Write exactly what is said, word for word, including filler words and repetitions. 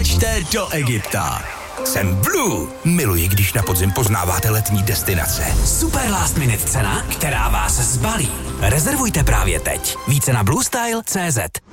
Leďte do Egypta. Jsem Blue. Miluji, když na podzim poznáváte letní destinace. Super last minute cena, která vás zbalí. Rezervujte právě teď. Více na bluestyle tečka cé zet.